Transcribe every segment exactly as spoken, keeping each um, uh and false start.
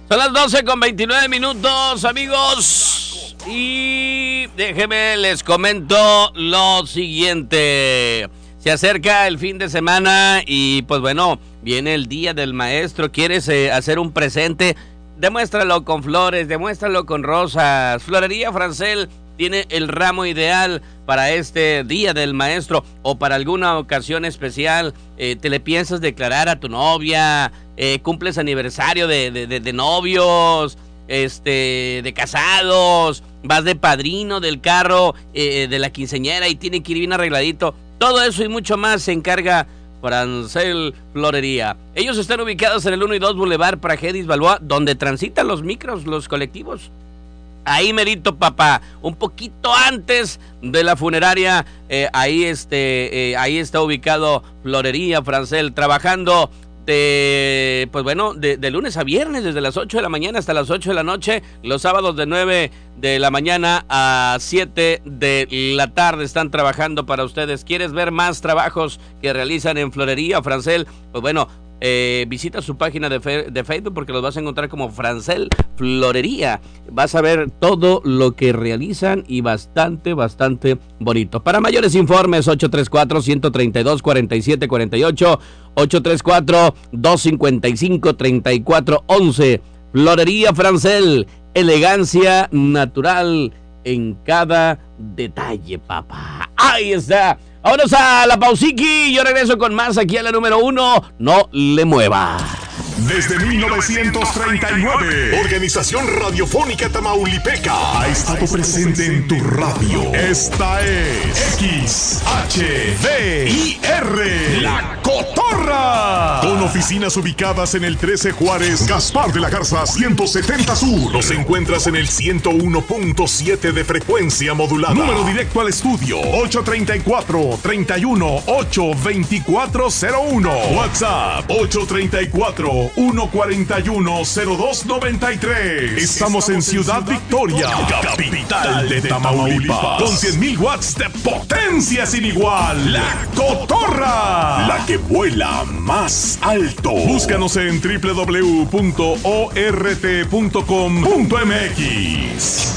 Son las doce con veintinueve minutos, amigos. Y déjenme les comento lo siguiente. Se acerca el fin de semana y pues bueno, viene el Día del Maestro. ¿Quieres eh, hacer un presente? Demuéstralo con flores, demuéstralo con rosas. Florería Francel tiene el ramo ideal para este Día del Maestro o para alguna ocasión especial. Eh, te le piensas declarar a tu novia, eh, cumples aniversario de, de, de, de novios, este, de casados, vas de padrino del carro, eh, de la quinceañera y tiene que ir bien arregladito. Todo eso y mucho más se encarga Francel Florería. Ellos están ubicados en el uno y dos Boulevard Praxedis Balboa, donde transitan los micros, los colectivos. Ahí merito, papá, un poquito antes de la funeraria, eh, ahí, este, eh, ahí está ubicado Florería Francel, trabajando de, pues bueno, de, de lunes a viernes, desde las ocho de la mañana hasta las ocho de la noche, los sábados de nueve de la mañana a siete de la tarde están trabajando para ustedes. ¿Quieres ver más trabajos que realizan en Florería Francel? Pues bueno, Eh, visita su página de, fe, de Facebook porque los vas a encontrar como Francel Florería. Vas a ver todo lo que realizan y bastante, bastante bonito. Para mayores informes, ocho tres cuatro, uno tres dos, cuatro siete cuatro ocho, ocho tres cuatro, dos cinco cinco, tres cuatro uno uno. Florería Francel, elegancia natural en cada detalle, papá. Ahí está. Vámonos a la pausiqui. Yo regreso con más aquí a la número uno. No le mueva. Desde mil novecientos treinta y nueve, Organización Radiofónica Tamaulipeca ha estado presente en tu radio. Esta es X H D I R, La Cotorra. Con oficinas ubicadas en el trece Juárez, Gaspar de la Garza ciento setenta Sur. Nos encuentras en el ciento uno punto siete de frecuencia modulada. Número directo al estudio, ocho tres cuatro, tres uno, ocho dos cuatro cero uno. WhatsApp, ocho tres cuatro, uno cuatro uno, cero dos nueve tres. Estamos en Ciudad Victoria, capital de Tamaulipas, con cien mil watts de potencia sin igual. La Cotorra, la que vuela más alto. Búscanos en doble u doble u doble u punto o r t punto com punto m x.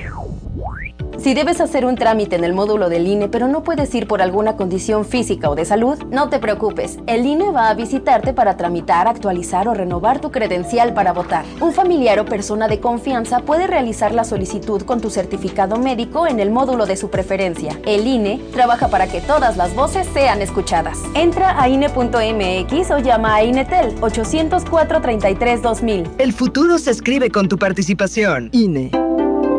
Si debes hacer un trámite en el módulo del I N E, pero no puedes ir por alguna condición física o de salud, no te preocupes. El I N E va a visitarte para tramitar, actualizar o renovar tu credencial para votar. Un familiar o persona de confianza puede realizar la solicitud con tu certificado médico en el módulo de su preferencia. El I N E trabaja para que todas las voces sean escuchadas. Entra a I N E punto m x o llama a INETEL ocho cero cuatro, treinta y tres, dos mil. El futuro se escribe con tu participación. I N E.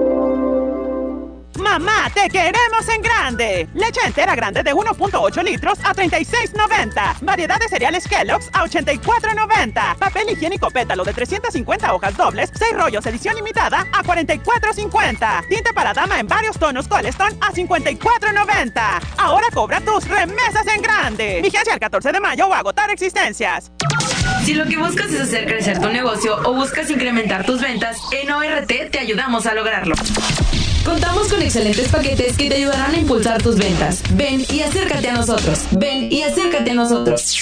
¡Mamá, te queremos en grande! Leche entera grande de uno punto ocho litros a treinta y seis noventa. Variedad de cereales Kellogg's a ochenta y cuatro noventa. Papel higiénico pétalo de trescientas cincuenta hojas dobles, seis rollos edición limitada a cuarenta y cuatro cincuenta. Tinte para dama en varios tonos Coleston a cincuenta y cuatro noventa. Ahora cobra tus remesas en grande. Vigencia el catorce de mayo o agotar existencias. Si lo que buscas es hacer crecer tu negocio o buscas incrementar tus ventas, en O R T te ayudamos a lograrlo. Contamos con excelentes paquetes que te ayudarán a impulsar tus ventas. Ven y acércate a nosotros. Ven y acércate a nosotros.